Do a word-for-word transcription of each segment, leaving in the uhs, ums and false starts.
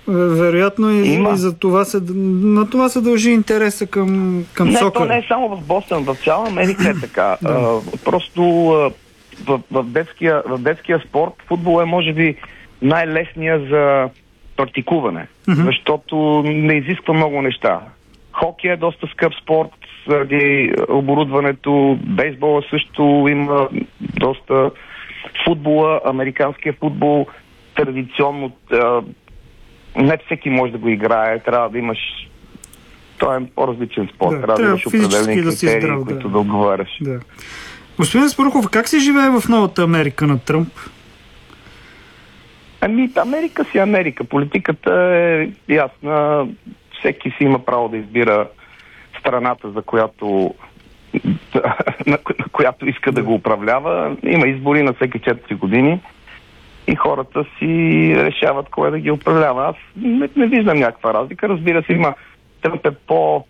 Вероятно и, и за това се, на това се дължи интереса към, към не, сокъра. Не, то не е само в Бостън, в цяла Америка е така. Да. А, просто а, в, в, детския, в детския спорт футбол е може би най-лесния за практикуване, mm-hmm. защото не изисква много неща. Хокей е доста скъп спорт заради оборудването, бейсбола също има доста, футбола, американския футбол традиционно а, не всеки може да го играе, трябва да имаш той е по-различен спорт, да, трябва, трябва да имаш определени да критерии, здрав, които да, да отговаряш. Да. Господин Аспарухов, как се живее в новата Америка на Тръмп? Ами, Америка си Америка. Политиката е ясна. Всеки си има право да избира страната, за която на която иска да го управлява. Има избори на всеки четири години и хората си решават кое да ги управлява. Аз не, не виждам някаква разлика. Разбира се, има Тръмп е по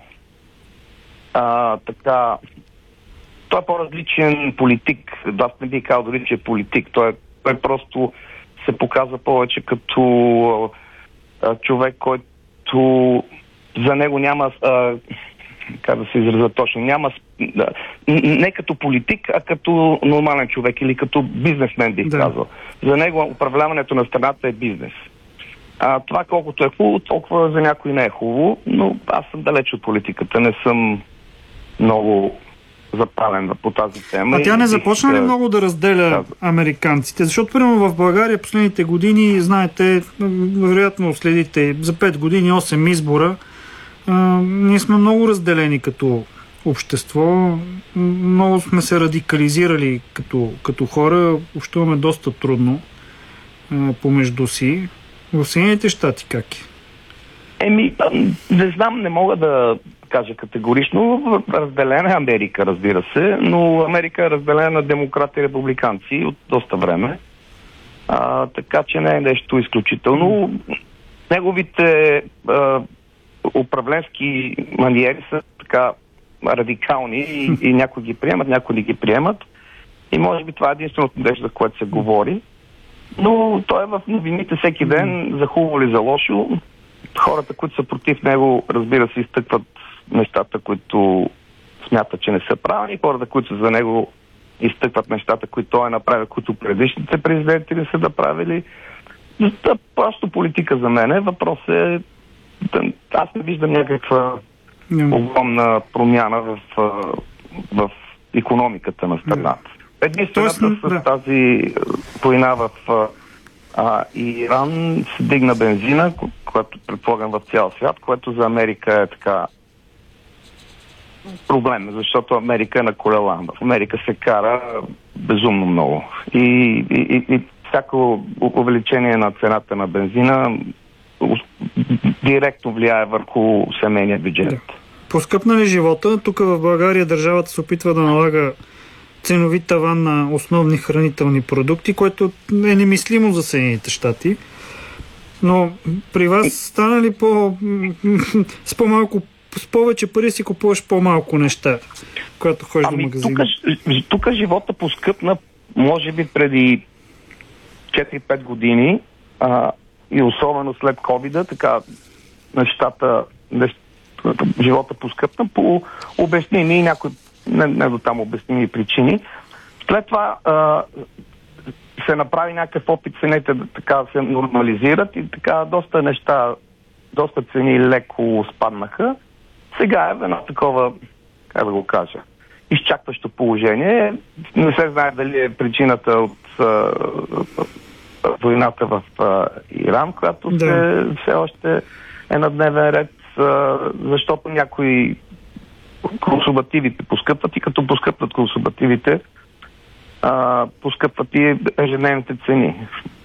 а, така той е по-различен политик. Аз не би казал дори, че е политик. Той, е, той просто се показва повече като а, човек, който за него няма а, как да се изразя точно, няма да, не като политик, а като нормален човек или като бизнесмен бих да. казал. За него управляването на страната е бизнес. А, това колкото е хубаво, толкова за някой не е хубаво, но аз съм далеч от политиката, не съм много запален по тази тема. А тя не започна ли да... много да разделя да. американците? Защото, примерно, в България последните години, знаете, вероятно следите, за пет години, осем избора, а, ние сме много разделени като общество, много сме се радикализирали като, като хора, общуваме доста трудно а, помежду си. В Съединените щати как е? Еми, не знам, не мога да кажа категорично. Разделена е Америка, разбира се, но Америка е разделена на демократи и републиканци от доста време. А, така че не е нещо изключително. Неговите а, управленски маниери са така радикални и, и някои ги приемат, някои не ги приемат. И може би това е единственото нещо, за което се говори. Но той е в новините всеки ден, за хубаво или за лошо. Хората, които са против него, разбира се, изтъкват нещата, които смятат, че не са правилни. Хората, които са за него, изтъкват нещата, които той е направил, които предишните президенти не са направили. Да, просто политика за мен. Въпрос е... Аз не виждам някаква огромна промяна в, в икономиката на страната. Единствената Тоест, с да. тази война в а, Иран се дигна бензина, което предполагам в цял свят, което за Америка е така проблем, защото Америка е на колела. В Америка се кара безумно много. И, и, и, и всяко увеличение на цената на бензина директно влияе върху семейния бюджет. Да. Поскъпна ли живота? Тук в България държавата се опитва да налага ценови таван на основни хранителни продукти, което е немислимо за Съединените щати. Но при вас стана ли по... с по-малко, с повече пари си купуваш по-малко неща, когато ходиш ами, до магазина? Тук, тук живота поскъпна, може би преди четири-пет години а, и особено след ковида, така нещата, нещ... живота поскъпна по обясними и някои не, не до там обясними причини. След това а, се направи някакъв опит цените да така се нормализират и така доста неща, доста цени леко спаднаха. Сега е едно такова, как да го кажа, изчакващо положение. Не се знае дали е причината от а, войната в а, Иран, която да. се, все още е на дневен ред, а, защото някои консумативите поскъпват и като поскъпват консумативите, а, поскъпват и ежедневните цени.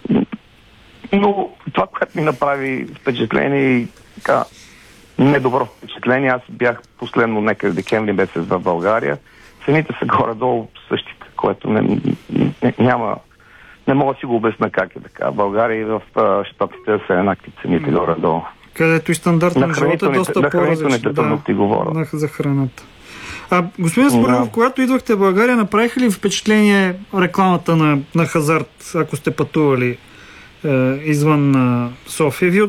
Но това, което ми направи впечатление и така недобро впечатление, аз бях последно некъде декември месец в България. Цените са горе-долу същите, което не, не, няма... Не мога да си го обясня как е така. В България и в щатите са еднакви цените горе-долу. Където и стандарта на живота е доста по-различен. Да, говоря. За храната. А, господин Аспарухов, да. когато идвахте в България, направиха ли впечатление рекламата на, на хазарт, ако сте пътували е, извън е, София? Вие